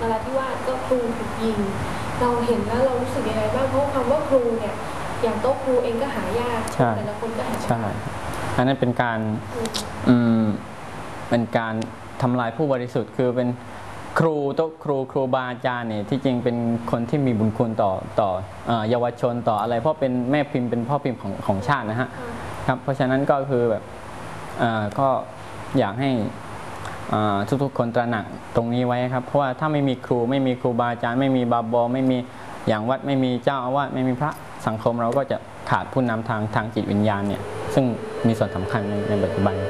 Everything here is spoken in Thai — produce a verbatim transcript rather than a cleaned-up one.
นราธิวาสก็ครูถูกยิงเราเห็นแล้วเรารู้สึกยังไงบ้างเพราะคำว่าครูเนี่ยอย่างโต๊ะครูเองก็หายากแต่ละคนก็หายากใช่อันนั้นเป็นการอืมเป็นการทำลายผู้บริสุทธิ์คือเป็นครูโต๊ะครูครูบาอาจารย์เนี่ยที่จริงเป็นคนที่มีบุญคุณต่อต่อเยาวชนต่ออะไรเพราะเป็นแม่พิมพ์เป็นพ่อพิมพ์ของของชาตินะฮะครับเพราะฉะนั้นก็คือแบบก็อยากให้ทุกๆคนตระหนักตรงนี้ไว้ครับเพราะว่าถ้าไม่มีครูไม่มีครูบาอาจารย์ไม่มีบาบอไม่มีอย่างวัดไม่มีเจ้าอาวาสไม่มีพระสังคมเราก็จะขาดผู้นำทางทางจิตวิญญาณเนี่ยซึ่งมีส่วนสำคัญในในปัจจุบัน